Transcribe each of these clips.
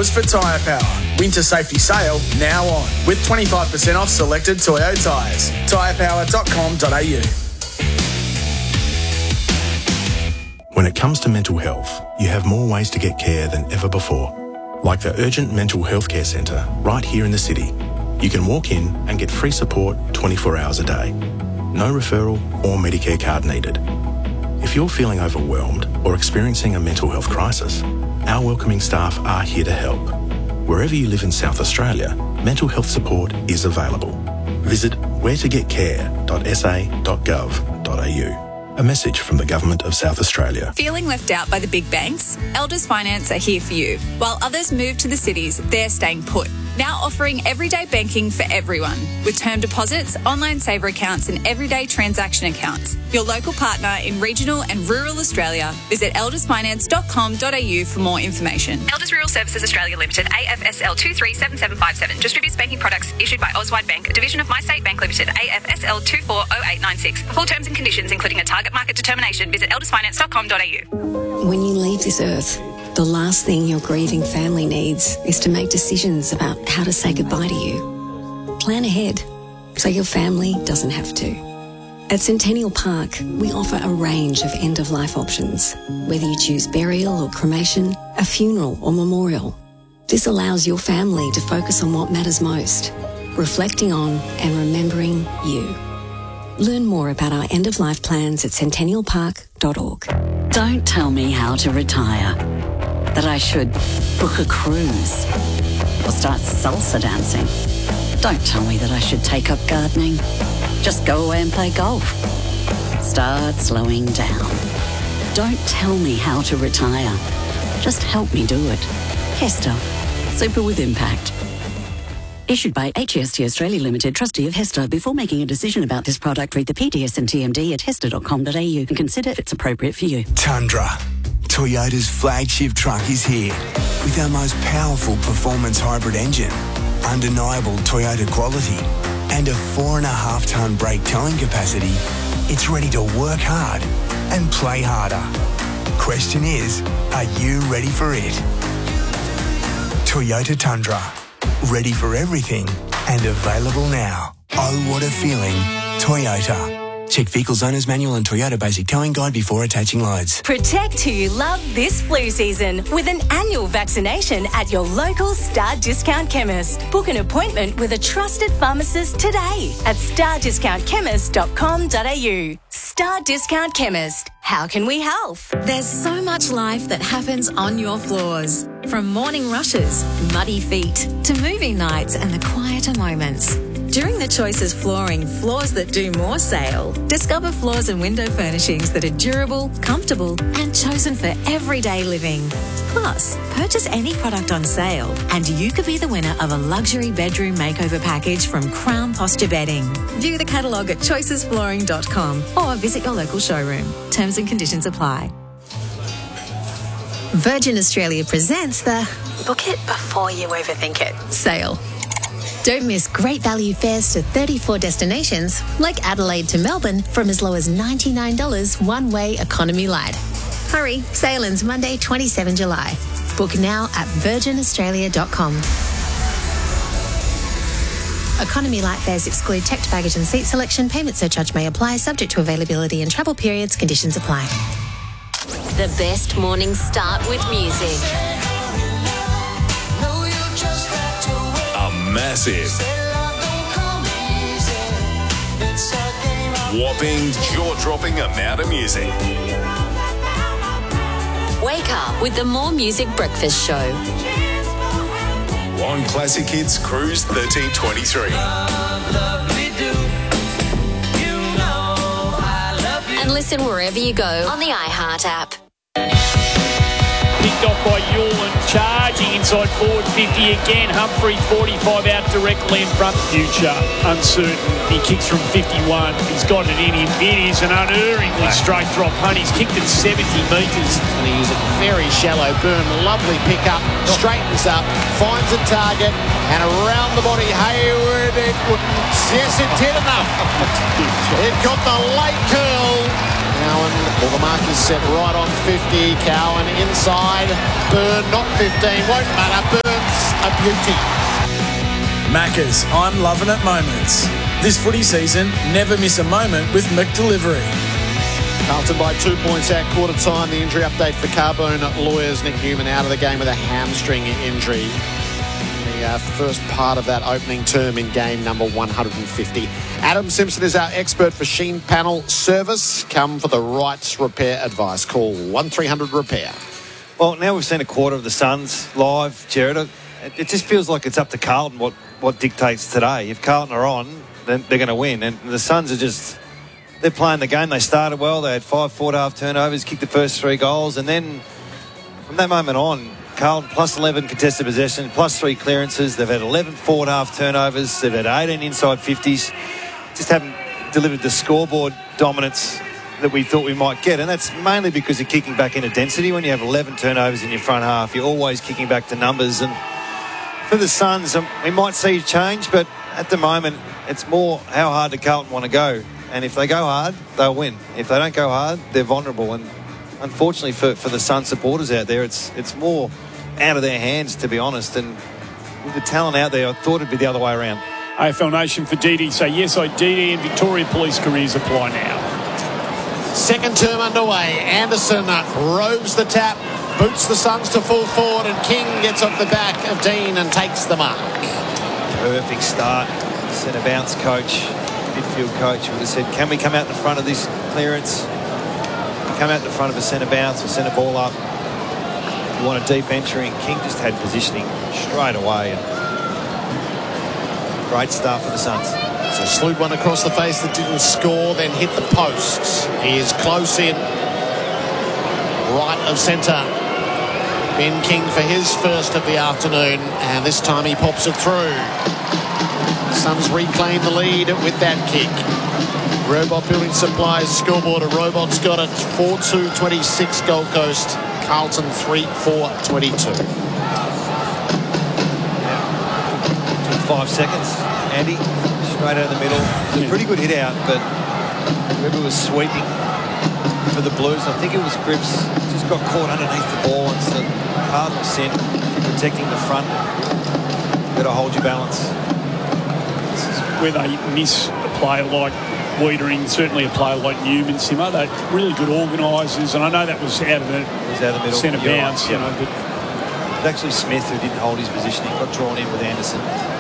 was for Tyre Power. Winter safety sale now on, with 25% off selected Toyo tyres. tyrepower.com.au. When it comes to mental health, you have more ways to get care than ever before. Like the Urgent Mental Health Care Centre right here in the city. You can walk in and get free support 24 hours a day. No referral or Medicare card needed. If you're feeling overwhelmed or experiencing a mental health crisis, our welcoming staff are here to help. Wherever you live in South Australia, mental health support is available. Visit wheretogetcare.sa.gov.au. A message from the Government of South Australia. Feeling left out by the big banks? Elders Finance are here for you. While others move to the cities, they're staying put. Now offering everyday banking for everyone, with term deposits, online saver accounts and everyday transaction accounts. Your local partner in regional and rural Australia. Visit eldersfinance.com.au for more information. Elders Rural Services Australia Limited, AFSL 237757. Distributes banking products issued by Auswide Bank, a division of MyState Bank Limited, AFSL 240896. For full terms and conditions, including a target market determination, visit eldersfinance.com.au. When you leave this earth, the last thing your grieving family needs is to make decisions about how to say goodbye to you. Plan ahead so your family doesn't have to. At Centennial Park, we offer a range of end-of-life options, whether you choose burial or cremation, a funeral or memorial. This allows your family to focus on what matters most, reflecting on and remembering you. Learn more about our end-of-life plans at centennialpark.org. Don't tell me how to retire. That I should book a cruise or start salsa dancing. Don't tell me that I should take up gardening. Just go away and play golf. Start slowing down. Don't tell me how to retire. Just help me do it. Hester. Super with impact. Issued by HEST Australia Limited, trustee of Hester. Before making a decision about this product, read the PDS and TMD at hester.com.au and consider if it's appropriate for you. Tundra. Toyota's flagship truck is here with our most powerful performance hybrid engine, undeniable Toyota quality, and a 4.5-tonne brake towing capacity. It's ready to work hard and play harder. Question is, are you ready for it? Toyota Tundra. Ready for everything and available now. Oh, what a feeling. Toyota. Check Vehicles Owner's Manual and Toyota Basic Towing Guide before attaching loads. Protect who you love this flu season with an annual vaccination at your local Star Discount Chemist. Book an appointment with a trusted pharmacist today at stardiscountchemist.com.au. Star Discount Chemist. How can we help? There's so much life that happens on your floors. From morning rushes, muddy feet, to movie nights and the quieter moments. During the Choices Flooring Floors That Do More sale, discover floors and window furnishings that are durable, comfortable and chosen for everyday living. Plus, purchase any product on sale and you could be the winner of a luxury bedroom makeover package from Crown Posture Bedding. View the catalogue at choicesflooring.com or visit your local showroom. Terms and conditions apply. Virgin Australia presents the Book it before you overthink it sale. Don't miss great value fares to 34 destinations like Adelaide to Melbourne from as low as $99 one-way economy light. Hurry, sale ends Monday 27 July. Book now at virginaustralia.com. Economy light fares exclude checked baggage and seat selection. Payment surcharge may apply, subject to availability and travel periods. Conditions apply. The best morning start with music. Massive, whopping, jaw-dropping amount of music. Wake up with the More Music Breakfast Show. On Classic Hits Cruise 1323. And listen wherever you go on the iHeart app. Picked off by Yuleland, charging inside forward 50 again. Humphrey 45 out directly in front. Future uncertain. He kicks from 51. He's got it in him. It is an unerringly straight drop punt. He's kicked it 70 metres. And he uses it very shallow. Byrne, lovely pick up, straightens up, finds a target, and around the body, Hayward. Yes, it did enough. It got the late curl. Cowan, well, the mark is set right on 50. Cowan inside. Byrne, not 15. Won't matter. Byrne a beauty. Macca's, I'm loving it moments. This footy season, never miss a moment with McDelivery. Carlton by 2 points at quarter time. The injury update for Carbone Lawyers. Nick Newman out of the game with a hamstring injury. The first part of that opening term in game number 150. Adam Simpson is our expert for Sheen Panel Service. Come for the right repair advice. Call 1300-REPAIR. Well, now we've seen a quarter of the Suns live, Jared. It just feels like it's up to Carlton what dictates today. If Carlton are on, then they're going to win. And the Suns are just... They're playing the game. They started well. They had 5 forward-half turnovers, kicked the first 3 goals. And then from that moment on, Carlton plus 11 contested possession, plus 3 clearances. They've had 11 forward-half turnovers. They've had 18 inside 50s. Just haven't delivered the scoreboard dominance that we thought we might get. And that's mainly because you're kicking back into density. When you have 11 turnovers in your front half, you're always kicking back to numbers. And for the Suns, we might see a change, but at the moment, it's more how hard do Carlton want to go. And if they go hard, they'll win. If they don't go hard, they're vulnerable. And unfortunately for the Sun supporters out there, it's more out of their hands, to be honest. And with the talent out there, I thought it'd be the other way around. AFL Nation for DD say yes, DD and Victoria Police careers apply now. Second term underway. Anderson roves the tap, boots the Suns to full forward, and King gets off the back of Dean and takes the mark. Perfect start. Centre bounce coach, midfield coach would have said, can we come out the front of this clearance? Come out the front of a centre bounce or centre ball up. You want a deep entry, and King just had positioning straight away. And great start for the Suns. So slewed one across the face that didn't score, then hit the post. He is close in. Right of centre. Ben King for his first of the afternoon, and this time he pops it through. Suns reclaim the lead with that kick. Robot Building Supplies scoreboard. A Robot's got it. 4-2-26 Gold Coast. Carlton 3-4-22. Yeah. Took 5 seconds. Andy, straight out of the middle. It was a pretty good hit out, but whoever was sweeping for the Blues, I think it was Cripps, just got caught underneath the ball, and so Carlton sent protecting the front. You've got to hold your balance. Where they miss a player like Wiedering, certainly a player like Newman, Simo, they're really good organisers, and I know that was out of the middle centre bounce, right, but it was actually Smith who didn't hold his position. He got drawn in with Anderson.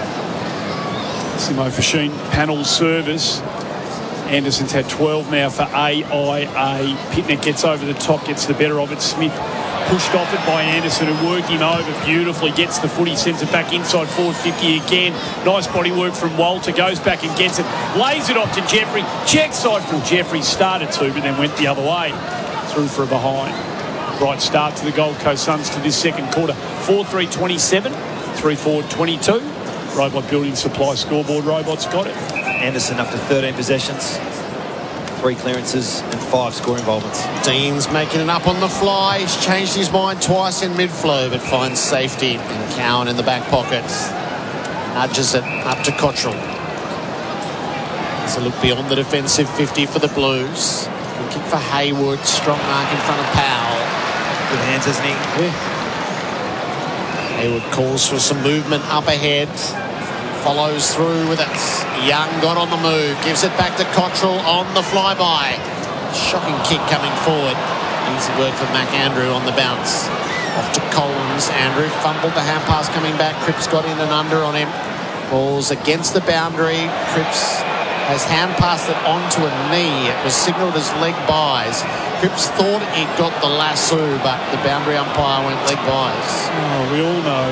Simo for Sheen Panel Service. Anderson's had 12 now for AIA. Pitnick gets over the top, gets the better of it. Smith pushed off it by Anderson, who worked him over beautifully, gets the footy, sends it back inside forward 50 again. Nice body work from Walter, goes back and gets it, lays it off to Jeffrey, checks side for Jeffrey, started to, but then went the other way, through for a behind. Right start to the Gold Coast Suns to this second quarter. 4-3-27, 3-4-22. Robot Building Supply scoreboard, Robot's got it. Anderson up to 13 possessions, 3 clearances and 5 score involvements. Dean's making it up on the fly. He's changed his mind twice in mid-flow, but finds safety. And Cowan in the back pocket nudges it up to Cottrell. There's a look beyond the defensive 50 for the Blues. Looking for Hayward. Strong mark in front of Powell. Good hands, isn't he? Yeah. Hayward calls for some movement up ahead. Follows through with it. Young got on the move. Gives it back to Cottrell on the flyby. Shocking kick coming forward. Easy work for McAndrew on the bounce. Off to Collins. Andrew fumbled the hand pass coming back. Cripps got in and under on him. Ball's against the boundary. Cripps has hand passed it onto a knee. It was signalled as leg buys. Cripps thought he'd got the lasso, but the boundary umpire went leg buys. Oh, we all know.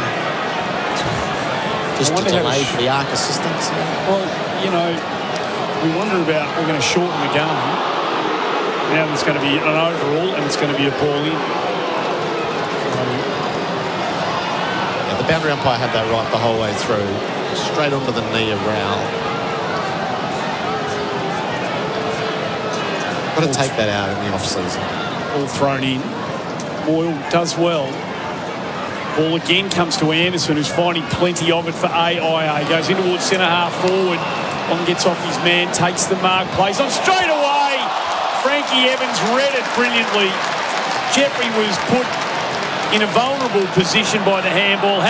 Just a delay for the arc assistants. Well, you know, we wonder about, we're going to shorten the game. Now there's going to be an overall and it's going to be a ball in. Yeah, the boundary umpire had that right the whole way through. Straight onto the knee of Rowell. Got to take that out in the off-season. All thrown in. Boyle does well. Ball again comes to Anderson, who's finding plenty of it for AIA. Goes in towards centre half forward. Long gets off his man, takes the mark, plays on straight away. Frankie Evans read it brilliantly. Jeffrey was put in a vulnerable position by the handball.